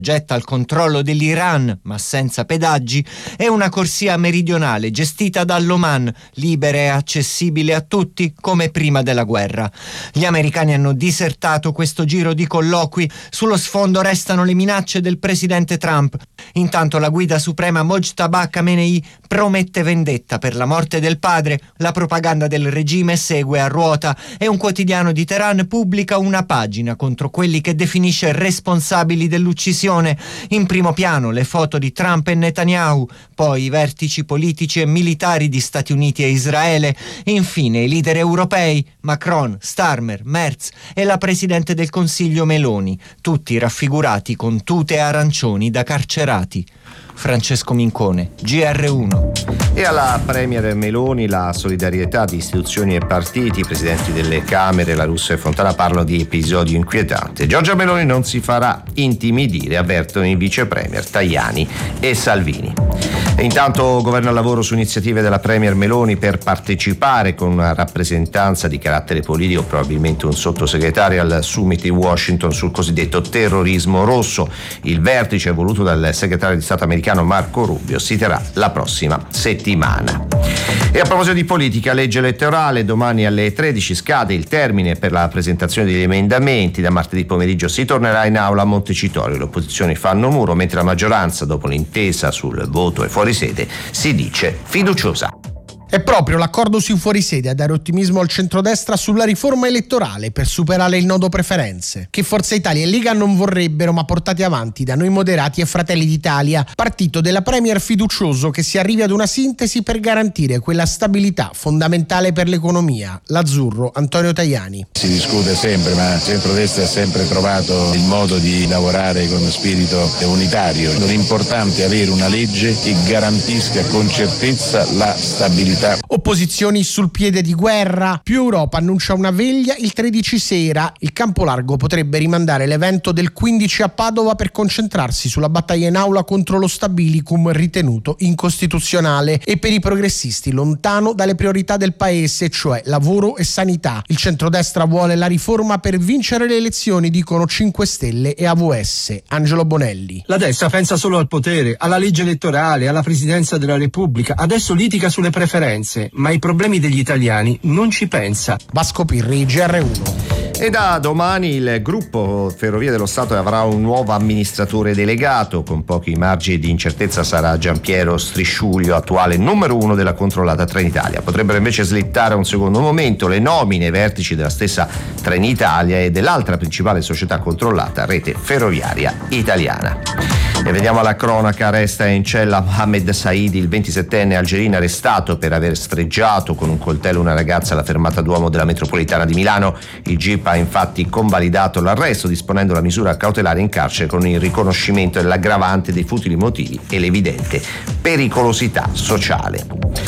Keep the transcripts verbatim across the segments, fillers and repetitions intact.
getta al controllo dell'Iran, ma senza pedaggi, e una corsia meridionale gestita dall'Oman, libera e accessibile a tutti come prima della guerra. Gli americani hanno disertato questo giro di colloqui, sullo sfondo restano le minacce del presidente Trump. Intanto la guida suprema Mojtaba Khamenei promette vendetta per la morte del padre, la propaganda del regime segue a ruota e un quotidiano di Teheran pubblica una pagina contro quelli che definisce responsabili dell'uccisione. In primo piano le foto di Trump e Netanyahu, poi i vertici politici e militari di Stati Uniti e Israele, infine i leader europei, Macron, Starmer, Merz e la Presidente del Consiglio Meloni, tutti raffigurati con tute arancioni da carcerati. Francesco Mincone, G R uno. E alla Premier Meloni la solidarietà di istituzioni e partiti, i presidenti delle Camere, La Russa e Fontana parlano di episodio inquietante. Giorgia Meloni non si farà intimidire, avvertono i vice premier Tajani e Salvini. E intanto governo al lavoro su iniziative della Premier Meloni per partecipare con una rappresentanza di carattere politico, probabilmente un sottosegretario, al summit di Washington sul cosiddetto terrorismo rosso. Il vertice voluto dal segretario di Stato americano Marco Rubio si terrà la prossima settimana. E a proposito di politica, legge elettorale, domani alle tredici scade il termine per la presentazione degli emendamenti. Da martedì pomeriggio si tornerà in aula a Montecitorio. Le opposizioni fanno muro, mentre la maggioranza, dopo l'intesa sul voto e fuori sede, si dice fiduciosa. È proprio l'accordo sui fuorisede a dare ottimismo al centrodestra sulla riforma elettorale per superare il nodo preferenze, che Forza Italia e Lega non vorrebbero, ma portati avanti da Noi Moderati e Fratelli d'Italia, partito della Premier fiducioso che si arrivi ad una sintesi per garantire quella stabilità fondamentale per l'economia. L'azzurro Antonio Tajani. Si discute sempre, ma il centrodestra ha sempre trovato il modo di lavorare con spirito unitario. L'importante è avere una legge che garantisca con certezza la stabilità. Opposizioni sul piede di guerra. Più Europa annuncia una veglia il tredici sera. Il campo largo potrebbe rimandare l'evento del quindici a Padova per concentrarsi sulla battaglia in aula contro lo stabilicum ritenuto incostituzionale, e per i progressisti lontano dalle priorità del paese, cioè lavoro e sanità. Il centrodestra vuole la riforma per vincere le elezioni, dicono cinque Stelle e A V S. Angelo Bonelli. La destra pensa solo al potere, alla legge elettorale, alla presidenza della Repubblica. Adesso litiga sulle preferenze, ma ai problemi degli italiani non ci pensa. Vasco Pirri, G R uno. E da domani il gruppo Ferrovie dello Stato avrà un nuovo amministratore delegato. Con pochi margini di incertezza sarà Giampiero Strisciuglio, attuale numero uno della controllata Trenitalia. Potrebbero invece slittare a un secondo momento le nomine ai vertici della stessa Trenitalia e dell'altra principale società controllata, Rete Ferroviaria Italiana. E vediamo alla cronaca. Resta in cella Mohamed Saidi, il ventisettenne algerino arrestato per aver sfregiato con un coltello una ragazza alla fermata Duomo della metropolitana di Milano. Il G I P ha infatti convalidato l'arresto, disponendo la misura cautelare in carcere con il riconoscimento dell'aggravante dei futili motivi e l'evidente pericolosità sociale.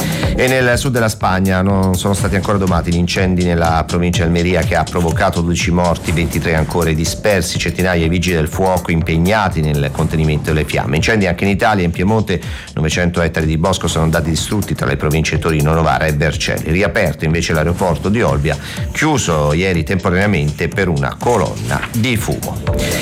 E nel sud della Spagna non sono stati ancora domati gli incendi nella provincia di Almeria, che ha provocato dodici morti, ventitré ancora dispersi, centinaia di vigili del fuoco impegnati nel contenimento delle fiamme. Incendi anche in Italia. In Piemonte novecento ettari di bosco sono andati distrutti tra le province di Torino, Novara e Vercelli. Riaperto invece l'aeroporto di Olbia, chiuso ieri temporaneamente per una colonna di fumo.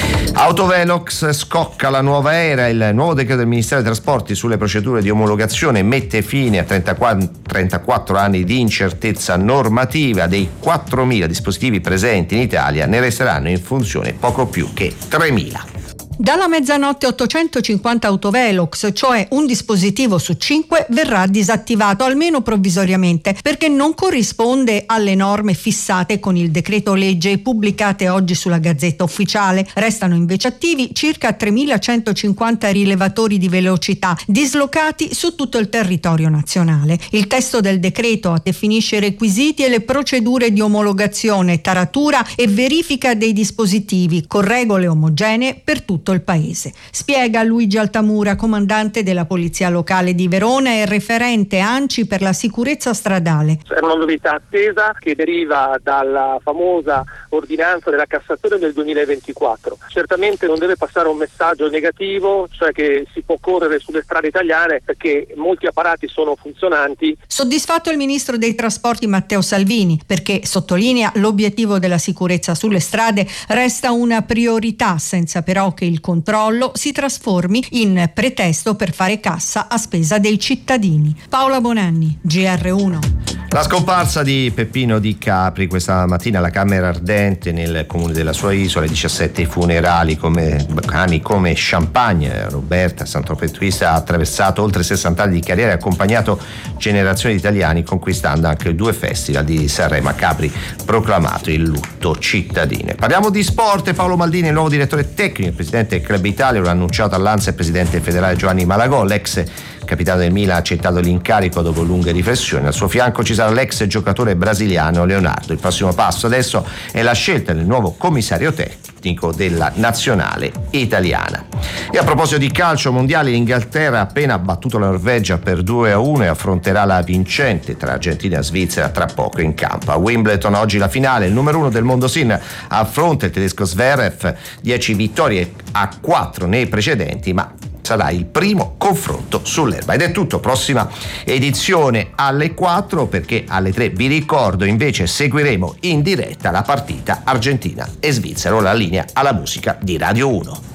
Autovelox, scocca la nuova era. Il nuovo decreto del Ministero dei Trasporti sulle procedure di omologazione mette fine a trentaquattro anni di incertezza normativa. Dei quattromila dispositivi presenti in Italia ne resteranno in funzione poco più che tremila. Dalla mezzanotte ottocentocinquanta autovelox, cioè un dispositivo su cinque, verrà disattivato almeno provvisoriamente, perché non corrisponde alle norme fissate con il decreto legge pubblicate oggi sulla Gazzetta Ufficiale. Restano invece attivi circa tremilacentocinquanta rilevatori di velocità dislocati su tutto il territorio nazionale. Il testo del decreto definisce i requisiti e le procedure di omologazione, taratura e verifica dei dispositivi con regole omogenee per tutto il paese. Spiega Luigi Altamura, comandante della Polizia Locale di Verona e referente ANCI per la sicurezza stradale. È una novità attesa che deriva dalla famosa ordinanza della Cassazione del duemilaventiquattro. Certamente non deve passare un messaggio negativo, cioè che si può correre sulle strade italiane perché molti apparati sono funzionanti. Soddisfatto il ministro dei trasporti Matteo Salvini, perché sottolinea l'obiettivo della sicurezza sulle strade resta una priorità, senza però che il il controllo si trasformi in pretesto per fare cassa a spesa dei cittadini. Paola Bonanni, G R uno. La scomparsa di Peppino Di Capri questa mattina alla Camera Ardente nel comune della sua isola, diciassette funerali come cani come champagne. Roberta Sant'Orpetuista ha attraversato oltre sessanta anni di carriera e accompagnato generazioni di italiani, conquistando anche due festival di Sanremo. A Capri proclamato il lutto cittadino. Parliamo di sport. Paolo Maldini, il nuovo direttore tecnico, il presidente del Club Italia, lo ha annunciato all'Ansa il presidente federale Giovanni Malagò. L'ex capitano del Milan ha accettato l'incarico dopo lunghe riflessioni. Al suo fianco ci sarà l'ex giocatore brasiliano Leonardo. Il prossimo passo adesso è la scelta del nuovo commissario tecnico della nazionale italiana. E a proposito di calcio mondiale, l'Inghilterra ha appena battuto la Norvegia per due a uno e affronterà la vincente tra Argentina e Svizzera tra poco in campo. A Wimbledon oggi la finale, il numero uno del mondo Sin affronta il tedesco Zverev, dieci vittorie a quattro nei precedenti, ma sarà il primo confronto sull'erba. Ed è tutto, prossima edizione alle quattro, perché alle tre vi ricordo invece seguiremo in diretta la partita Argentina e Svizzera. La linea alla musica di Radio uno.